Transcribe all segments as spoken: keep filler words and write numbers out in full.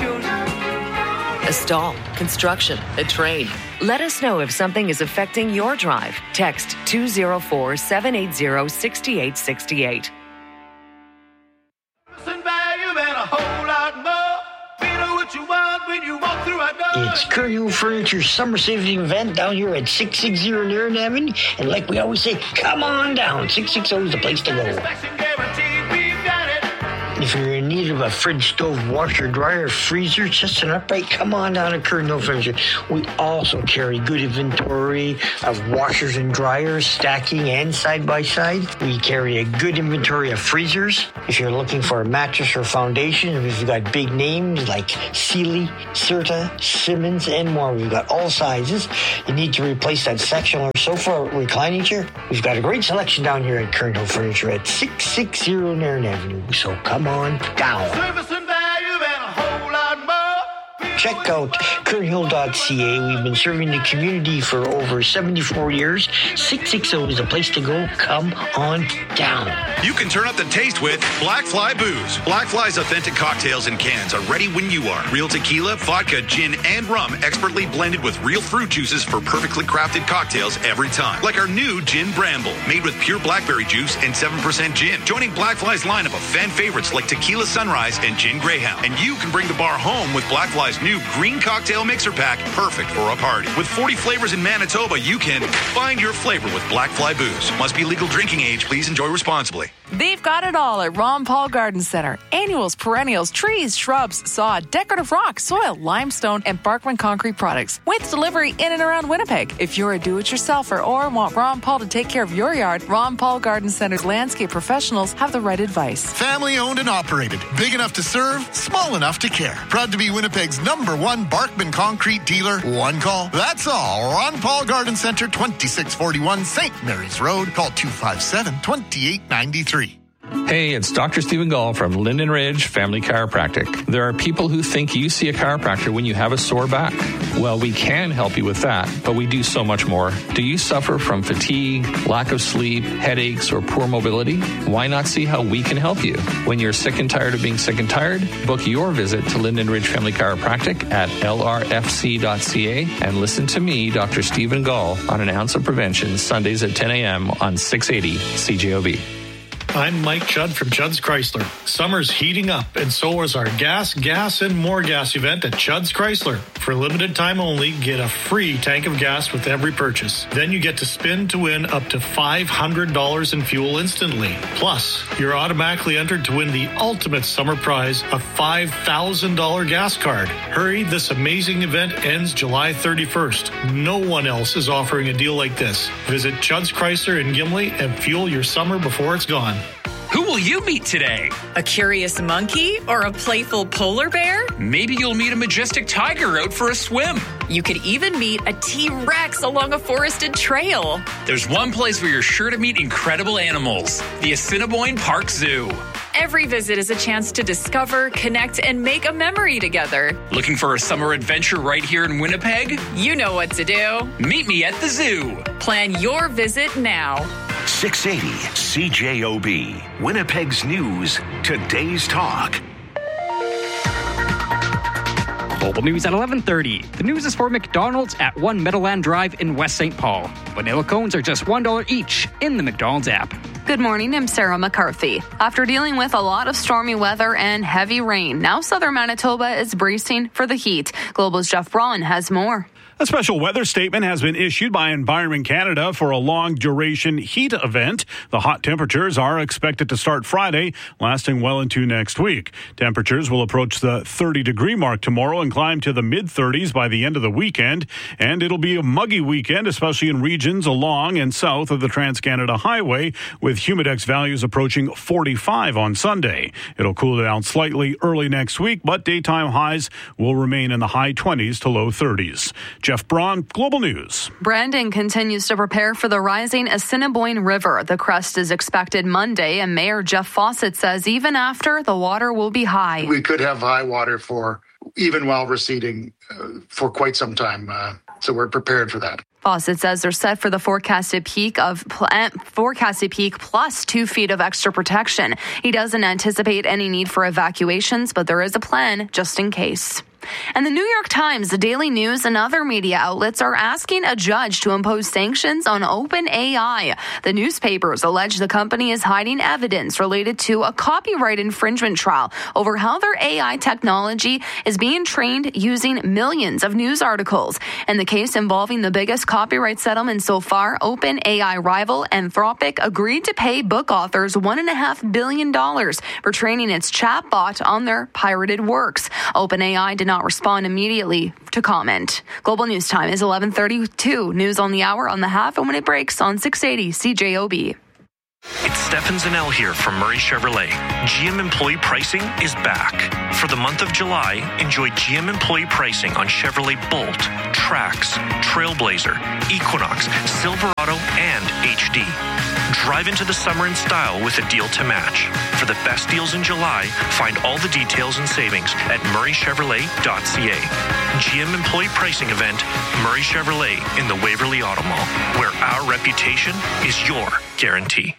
A stall, construction, a train. Let us know if something is affecting your drive. Text two oh four, seven eight zero, six eight six eight. It's Curry Furniture's summer saving event down here at six sixty Nairn Avenue. And like we always say, come on down. six sixty is the place to go. If you're in need of a fridge, stove, washer, dryer, freezer, just an upright, come on down to Curry Furniture. We also carry good inventory of washers and dryers, stacking and side-by-side. We carry a good inventory of freezers. If you're looking for a mattress or foundation, we've got big names like Sealy, Serta, Simmons, and more. We've got all sizes. You need to replace that sectional or sofa or reclining chair. We've got a great selection down here at Curry Furniture at six sixty Nairn Avenue. So come on down. Service and value and a whole lot more. Check out kernhill dot c a. We've been serving the community for over seventy-four years. six sixty is the place to go. Come on down. You can turn up the taste with Black Fly Booze. Black Fly's authentic cocktails and cans are ready when you are. Real tequila, vodka, gin, and rum expertly blended with real fruit juices for perfectly crafted cocktails every time. Like our new Gin Bramble, made with pure blackberry juice and seven percent gin. Joining Black Fly's lineup of fan favorites like Tequila Sunrise and Gin Greyhound. And you can bring the bar home with Black Fly's new green cocktail mixer pack, perfect for a party. With forty flavors in Manitoba, you can find your flavor with Black Fly Booze. Must be legal drinking age. Please enjoy responsibly. They've got it all at Ron Paul Garden Center. Annuals, perennials, trees, shrubs, sod, decorative rock, soil, limestone, and Barkman concrete products. With delivery in and around Winnipeg. If you're a do-it-yourselfer or want Ron Paul to take care of your yard, Ron Paul Garden Center's landscape professionals have the right advice. Family owned and operated. Big enough to serve, small enough to care. Proud to be Winnipeg's number one Barkman concrete dealer. One call. That's all. Ron Paul Garden Center, twenty-six forty-one Saint Mary's Road. Call two five seven, two eight nine three. Hey, it's Doctor Stephen Gall from Linden Ridge Family Chiropractic. There are people who think you see a chiropractor when you have a sore back. Well, we can help you with that, but we do so much more. Do you suffer from fatigue, lack of sleep, headaches, or poor mobility? Why not see how we can help you? When you're sick and tired of being sick and tired, book your visit to Linden Ridge Family Chiropractic at L R F C dot C A and listen to me, Doctor Stephen Gall, on An Ounce of Prevention, Sundays at ten a.m. on six eighty C J O B. I'm Mike Judd from Judd's Chrysler. Summer's heating up, and so is our gas, gas, and more gas event at Judd's Chrysler. For a limited time only, get a free tank of gas with every purchase. Then you get to spin to win up to five hundred dollars in fuel instantly. Plus, you're automatically entered to win the ultimate summer prize, a five thousand dollars gas card. Hurry, this amazing event ends July thirty-first. No one else is offering a deal like this. Visit Judd's Chrysler in Gimli and fuel your summer before it's gone. Who will you meet today? A curious monkey or a playful polar bear? Maybe you'll meet a majestic tiger out for a swim. You could even meet a T-Rex along a forested trail. There's one place where you're sure to meet incredible animals, the Assiniboine Park Zoo. Every visit is a chance to discover, connect, and make a memory together. Looking for a summer adventure right here in Winnipeg? You know what to do. Meet me at the zoo. Plan your visit now. six eighty C J O B, Winnipeg's News, today's talk. Global News at eleven thirty. The news is for McDonald's at One Meadowland Drive in West Saint Paul. Vanilla cones are just one dollar each in the McDonald's app. Good morning, I'm Sarah McCarthy. After dealing with a lot of stormy weather and heavy rain, now southern Manitoba is bracing for the heat. Global's Jeff Braun has more. A special weather statement has been issued by Environment Canada for a long-duration heat event. The hot temperatures are expected to start Friday, lasting well into next week. Temperatures will approach the thirty-degree mark tomorrow and climb to the mid-thirties by the end of the weekend. And it'll be a muggy weekend, especially in regions along and south of the Trans-Canada Highway, with humidex values approaching forty-five on Sunday. It'll cool down slightly early next week, but daytime highs will remain in the high twenties to low thirties. Jeff Braun, Global News. Brandon continues to prepare for the rising Assiniboine River. The crest is expected Monday, and Mayor Jeff Fawcett says even after, the water will be high. We could have high water for even while receding uh, for quite some time. Uh, So we're prepared for that. Fawcett says they're set for the forecasted peak of forecasted peak plus two feet of extra protection. He doesn't anticipate any need for evacuations, but there is a plan just in case. And the New York Times, the Daily News, and other media outlets are asking a judge to impose sanctions on OpenAI. The newspapers allege the company is hiding evidence related to a copyright infringement trial over how their A I technology is being trained using millions of news articles. In the case involving the biggest copyright settlement so far, OpenAI rival Anthropic agreed to pay book authors one point five billion dollars for training its chatbot on their pirated works. OpenAI did not respond immediately to comment. Global News Time is eleven thirty-two. News on the hour on the half and when it breaks on six eighty C J O B. It's Stefan Zanel here from Murray Chevrolet. G M employee pricing is back. For the month of July, enjoy G M employee pricing on Chevrolet Bolt, Trax, Trailblazer, Equinox, Silverado, and H D. Drive into the summer in style with a deal to match. For the best deals in July, find all the details and savings at murray chevrolet dot c a. G M employee pricing event, Murray Chevrolet in the Waverly Auto Mall, where our reputation is your guarantee.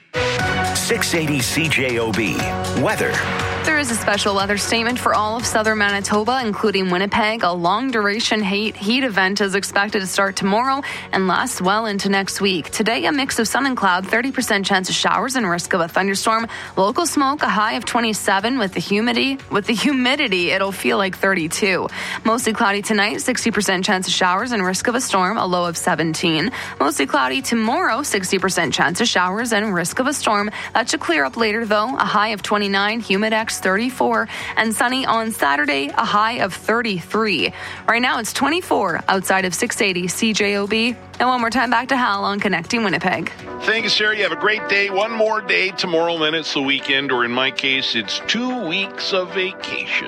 six eighty C J O B. Weather. There is a special weather statement for all of southern Manitoba, including Winnipeg. A long-duration heat, heat event is expected to start tomorrow and last well into next week. Today, a mix of sun and cloud, thirty percent chance of showers and risk of a thunderstorm. Local smoke, a high of twenty-seven. With the humidity, with the humidity, it'll feel like thirty-two. Mostly cloudy tonight, sixty percent chance of showers and risk of a storm, a low of seventeen. Mostly cloudy tomorrow, sixty percent chance of showers and risk of a storm. That should clear up later, though. A high of twenty-nine, Humidex thirty-four, and sunny on Saturday, a high of thirty-three. Right now, it's twenty-four outside of six eighty C J O B. And one more time back to Hal on Connecting Winnipeg. Thank you, Sarah. You have a great day. One more day tomorrow, then it's the weekend, or in my case, it's two weeks of vacation.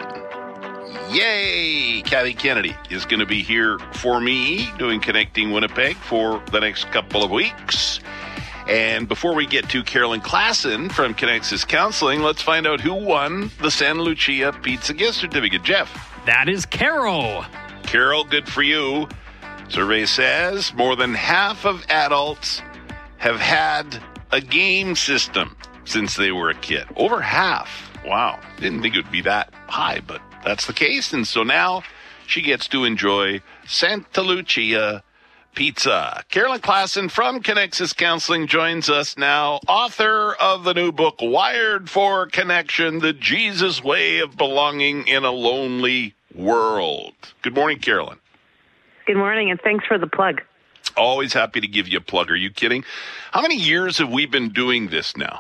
Yay! Kathy Kennedy is going to be here for me doing Connecting Winnipeg for the next couple of weeks. And before we get to Carolyn Klassen from Connexus Counseling, let's find out who won the Santa Lucia Pizza Gift Certificate. Jeff. That is Carol. Carol, good for you. Survey says more than half of adults have had a game system since they were a kid. Over half. Wow. Didn't think it would be that high, but that's the case. And so now she gets to enjoy Santa Lucia Pizza. Carolyn Klassen from Connexus Counseling joins us now, author of the new book, Wired for Connection, The Jesus Way of Belonging in a Lonely World. Good morning, Carolyn. Good morning, and thanks for the plug. Always happy to give you a plug. Are you kidding? How many years have we been doing this now?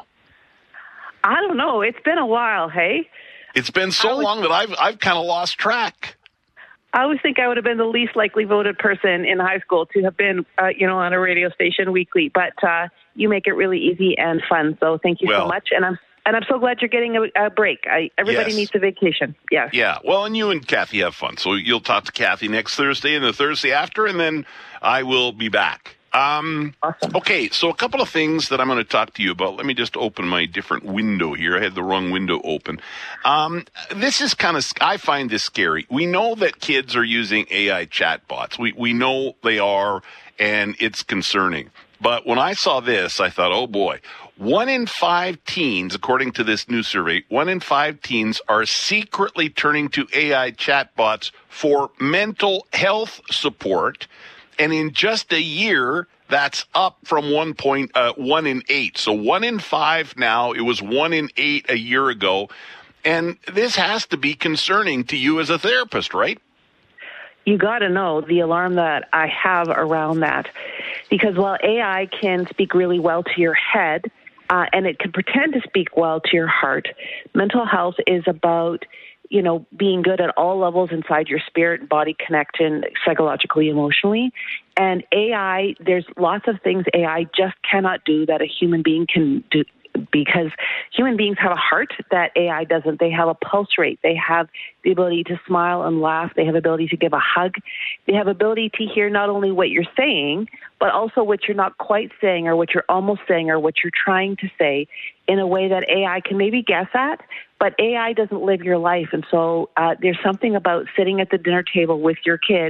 I don't know. It's been a while, hey? It's been so was, long that I've I've kind of lost track. I always think I would have been the least likely voted person in high school to have been, uh, you know, on a radio station weekly. But uh, you make it really easy and fun. So thank you well, so much. And I'm and I'm so glad you're getting a, a break. I, everybody yes. needs a vacation. Yes. Yeah. Well, and you and Kathy have fun. So you'll talk to Kathy next Thursday and the Thursday after, and then I will be back. Um, awesome. Okay, so a couple of things that I'm going to talk to you about. Let me just open my different window here. I had the wrong window open. Um, this is kind of, I find this scary. We know that kids are using A I chatbots. We, we know they are, and it's concerning. But when I saw this, I thought, oh boy, one in five teens, according to this new survey, one in five teens are secretly turning to A I chatbots for mental health support. And in just a year, that's up from one point uh, one in eight. So one in five now. It was one in eight a year ago. And this has to be concerning to you as a therapist, right? You got to know the alarm that I have around that. Because while A I can speak really well to your head, uh, and it can pretend to speak well to your heart, mental health is about, you know, being good at all levels inside your spirit and body connection, psychologically, emotionally. And A I, there's lots of things A I just cannot do that a human being can do, because human beings have a heart that A I doesn't. They have a pulse rate. They have the ability to smile and laugh. They have the ability to give a hug. They have ability to hear not only what you're saying, but also what you're not quite saying or what you're almost saying or what you're trying to say in a way that A I can maybe guess at, but A I doesn't live your life. And so uh, there's something about sitting at the dinner table with your kid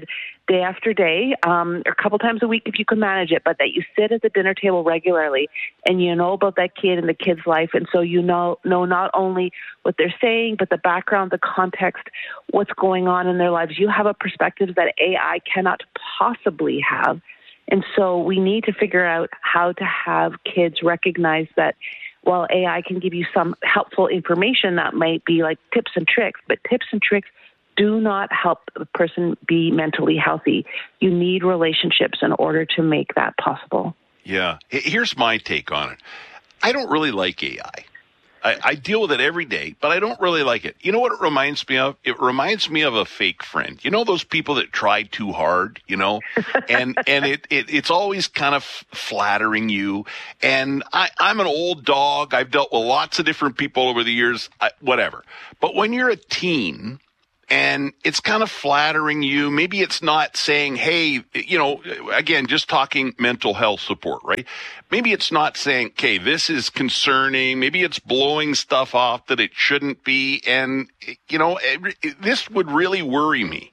day after day, um, or a couple times a week if you can manage it, but that you sit at the dinner table regularly and you know about that kid and the kid's life. And so you know, know not only what they're saying, but the background, the context, what's going on in their lives. You have a perspective that A I cannot possibly have. And so we need to figure out how to have kids recognize that while A I can give you some helpful information that might be like tips and tricks, but tips and tricks do not help the person be mentally healthy. You need relationships in order to make that possible. Yeah. Here's my take on it. I don't really like A I. I, I deal with it every day, but I don't really like it. You know what it reminds me of? It reminds me of a fake friend. You know those people that try too hard, you know? And and it, it it's always kind of flattering you. And I, I'm an old dog. I've dealt with lots of different people over the years, I, whatever. But when you're a teen and it's kind of flattering you, maybe it's not saying, hey, you know, again, just talking mental health support, right? Maybe it's not saying, okay, this is concerning. Maybe it's blowing stuff off that it shouldn't be. And, you know, this would really worry me.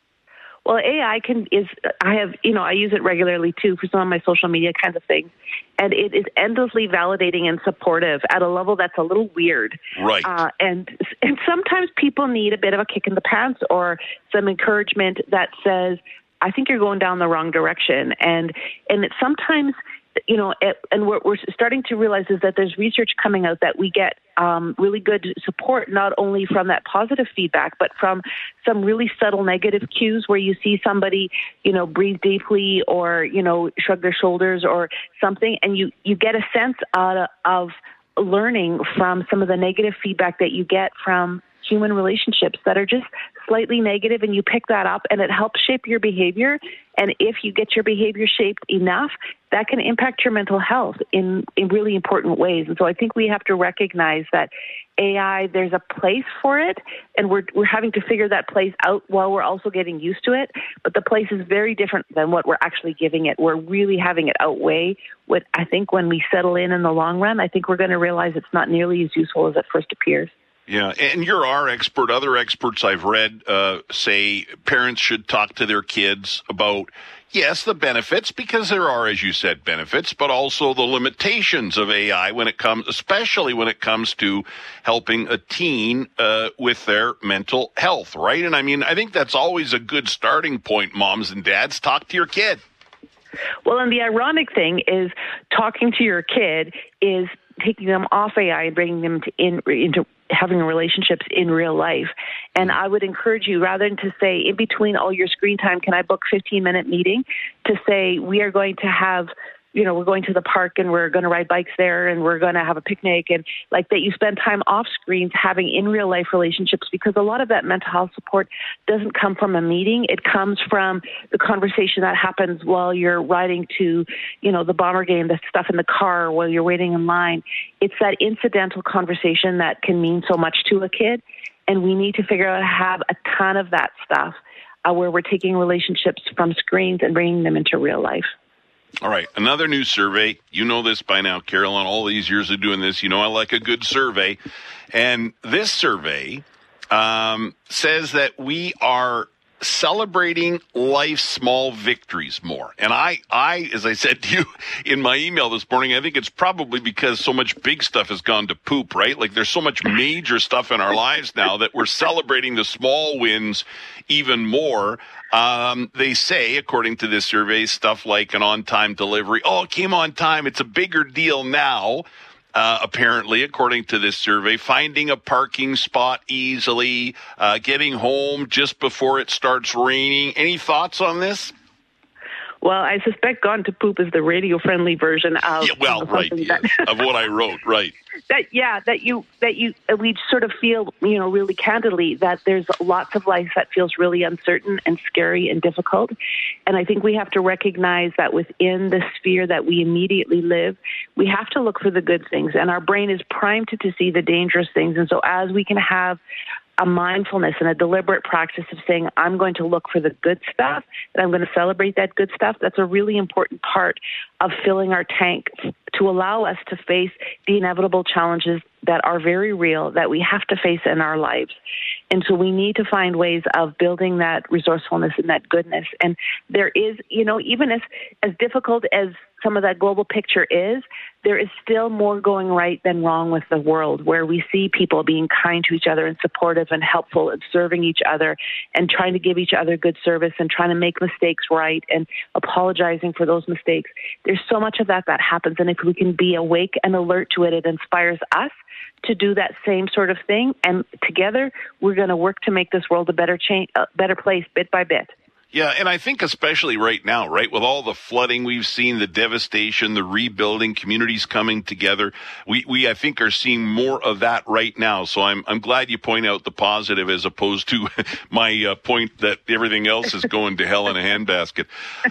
Well, A I can is, I have, you know, I use it regularly too for some of my social media kinds of things. And it is endlessly validating and supportive at a level that's a little weird. Right. Uh, and and sometimes people need a bit of a kick in the pants or some encouragement that says, I think you're going down the wrong direction. And and it's sometimes, you know, it, and what we're starting to realize is that there's research coming out that we get um, really good support, not only from that positive feedback, but from some really subtle negative cues where you see somebody, you know, breathe deeply or, you know, shrug their shoulders or something. And you, you get a sense out of learning from some of the negative feedback that you get from human relationships that are just slightly negative, and you pick that up and it helps shape your behavior. And if you get your behavior shaped enough, that can impact your mental health in, in really important ways. And so I think we have to recognize that A I, there's a place for it, and we're we're having to figure that place out while we're also getting used to it. But the place is very different than what we're actually giving it. We're really having it outweigh what I think when we settle in in the long run, I think we're going to realize it's not nearly as useful as it first appears. Yeah, and you're our expert. Other experts I've read uh, say parents should talk to their kids about, yes, the benefits, because there are, as you said, benefits, but also the limitations of A I when it comes, especially when it comes to helping a teen uh, with their mental health, right? And I mean, I think that's always a good starting point, moms and dads. Talk to your kid. Well, and the ironic thing is talking to your kid is taking them off A I and bringing them to in, into having relationships in real life. And I would encourage you, rather than to say, in between all your screen time, can I book a fifteen-minute meeting, to say, we are going to have, you know, we're going to the park and we're going to ride bikes there and we're going to have a picnic, and like that you spend time off screens having in real life relationships, because a lot of that mental health support doesn't come from a meeting. It comes from the conversation that happens while you're riding to, you know, the Bomber game, the stuff in the car while you're waiting in line. It's that incidental conversation that can mean so much to a kid. And we need to figure out how to have a ton of that stuff uh, where we're taking relationships from screens and bringing them into real life. All right, another new survey. You know this by now, Carolyn. All these years of doing this, you know I like a good survey. And this survey um, says that we are celebrating life's small victories more. And I, I, as I said to you in my email this morning, I think it's probably because so much big stuff has gone to poop, right? Like there's so much major stuff in our lives now that we're celebrating the small wins even more. Um, they say, according to this survey, stuff like an on-time delivery. Oh, it came on time. It's a bigger deal now. Uh, apparently, according to this survey, finding a parking spot easily, uh, getting home just before it starts raining. Any thoughts on this? Well, I suspect gone to poop is the radio-friendly version of yeah, well, right, yes, that, of what I wrote, right. That yeah, that you that you we sort of feel, you know, really candidly that there's lots of life that feels really uncertain and scary and difficult, and I think we have to recognize that within the sphere that we immediately live, we have to look for the good things, and our brain is primed to, to see the dangerous things, and so as we can have a mindfulness and a deliberate practice of saying, I'm going to look for the good stuff, and I'm going to celebrate that good stuff. That's a really important part of filling our tank to allow us to face the inevitable challenges that are very real, that we have to face in our lives. And so we need to find ways of building that resourcefulness and that goodness. And there is, you know, even as, as difficult as some of that global picture is, there is still more going right than wrong with the world, where we see people being kind to each other and supportive and helpful and serving each other and trying to give each other good service and trying to make mistakes right and apologizing for those mistakes. There's so much of that that happens. And if we can be awake and alert to it, it inspires us to do that same sort of thing. And together, we're going to work to make this world a better change, a better place bit by bit. Yeah, and I think especially right now, right, with all the flooding we've seen, the devastation, the rebuilding, communities coming together, we, we I think are seeing more of that right now. So I'm I'm glad you point out the positive as opposed to my uh, point that everything else is going to hell in a handbasket.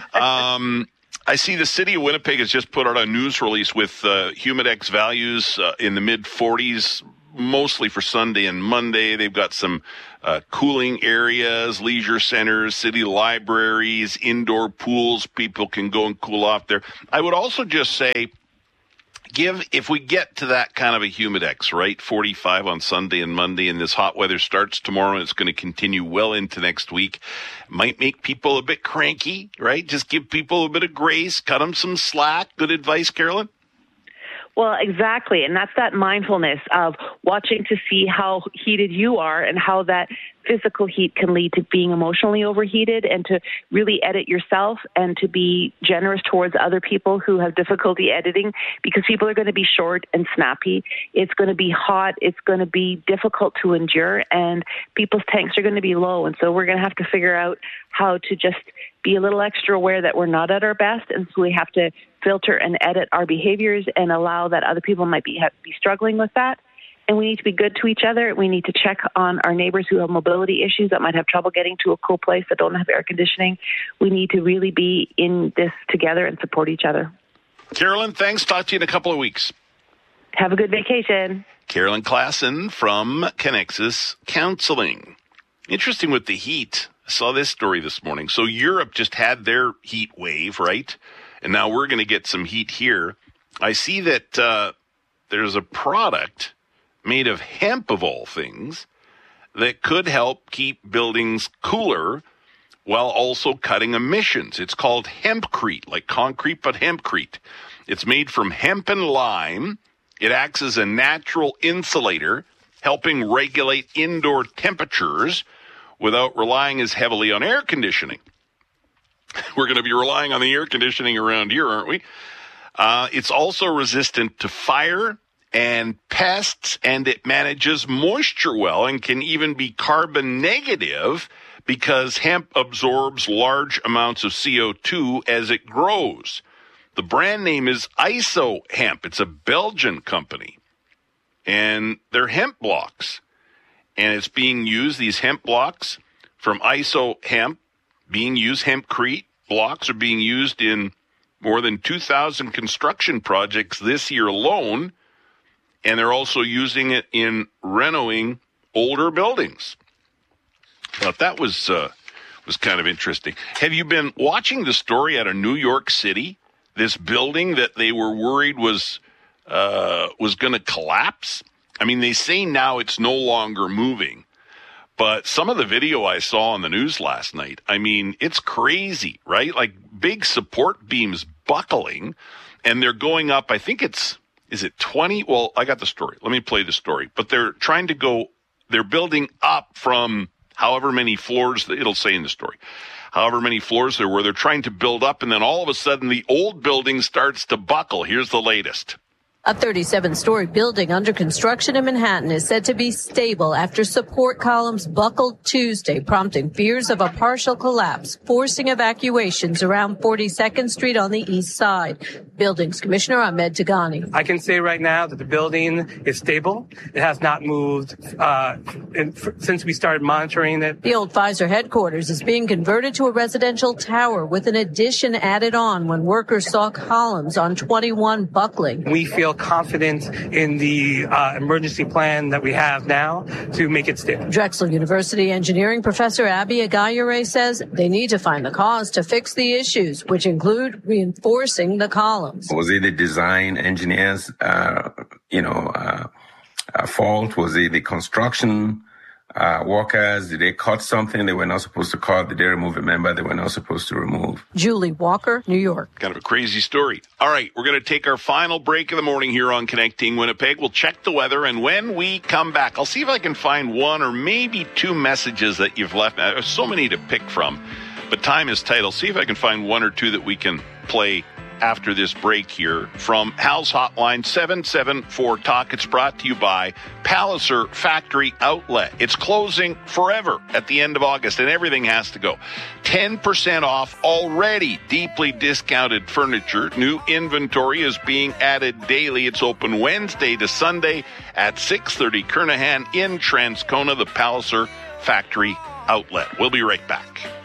Um, I see the city of Winnipeg has just put out a news release with uh, Humidex values uh, in the mid forties, mostly for Sunday and Monday. They've got some uh, cooling areas, leisure centers, city libraries, indoor pools. People can go and cool off there. I would also just say, give, if we get to that kind of a Humidex, right, forty-five on Sunday and Monday, and this hot weather starts tomorrow and it's going to continue well into next week, might make people a bit cranky, right? Just give people a bit of grace, cut them some slack. Good advice, Carolyn? Well, exactly. And that's that mindfulness of watching to see how heated you are and how that physical heat can lead to being emotionally overheated, and to really edit yourself and to be generous towards other people who have difficulty editing, because people are going to be short and snappy. It's going to be hot. It's going to be difficult to endure, and people's tanks are going to be low. And so we're going to have to figure out how to just be a little extra aware that we're not at our best. And so we have to filter and edit our behaviors and allow that other people might be, have, be struggling with that. And we need to be good to each other. We need to check on our neighbors who have mobility issues, that might have trouble getting to a cool place, that don't have air conditioning. We need to really be in this together and support each other. Carolyn, thanks. Talk to you in a couple of weeks. Have a good vacation. Carolyn Klassen from Connexus Counseling. Interesting with the heat. I saw this story this morning. So Europe just had their heat wave, right? And now we're going to get some heat here. I see that uh, there's a product made of hemp, of all things, that could help keep buildings cooler while also cutting emissions. It's called hempcrete, like concrete, but hempcrete. It's made from hemp and lime. It acts as a natural insulator, helping regulate indoor temperatures without relying as heavily on air conditioning. We're going to be relying on the air conditioning around here, aren't we? Uh, it's also resistant to fire and pests, and it manages moisture well and can even be carbon negative because hemp absorbs large amounts of C O two as it grows. The brand name is Iso Hemp. It's a Belgian company, and they're hemp blocks. And it's being used, these hemp blocks from Iso Hemp, being used, hempcrete blocks are being used in more than two thousand construction projects this year alone. And they're also using it in renovating older buildings. Thought that was uh, was kind of interesting. Have you been watching the story out of New York City? This building that they were worried was uh, was going to collapse. I mean, they say now it's no longer moving, but some of the video I saw on the news last night, I mean, it's crazy, right? Like big support beams buckling, and they're going up. I think it's. Is it twenty? Well, I got the story. Let me play the story. But they're trying to go, they're building up from however many floors, it'll say in the story, however many floors there were. They're trying to build up, and then all of a sudden the old building starts to buckle. Here's the latest. A thirty-seven-story building under construction in Manhattan is said to be stable after support columns buckled Tuesday, prompting fears of a partial collapse, forcing evacuations around forty-second Street on the east side. Buildings Commissioner Ahmed Tagani. I can say right now that the building is stable. It has not moved uh, in, f- since we started monitoring it. The old Pfizer headquarters is being converted to a residential tower with an addition added on when workers saw columns on twenty-one buckling. We feel confident in the uh, emergency plan that we have now to make it stable. Drexel University engineering professor Abby Agayure says they need to find the cause to fix the issues, which include reinforcing the columns. problems. Was it the design engineers, uh, you know, uh, uh, fault? Was it the construction uh, workers? Did they cut something they were not supposed to cut? Did they remove a member they were not supposed to remove? Julie Walker, New York. Kind of a crazy story. All right, we're going to take our final break of the morning here on Connecting Winnipeg. We'll check the weather, and when we come back, I'll see if I can find one or maybe two messages that you've left. There's so many to pick from, but time is tight. I'll see if I can find one or two that we can play after this break here from Hal's Hotline seven seven four talk. It's brought to you by Palliser Factory Outlet. It's closing forever at the end of August, and everything has to go. ten percent off already deeply discounted furniture. New inventory is being added daily. It's open Wednesday to Sunday at six thirty Kernahan in Transcona, the Palliser Factory Outlet. We'll be right back.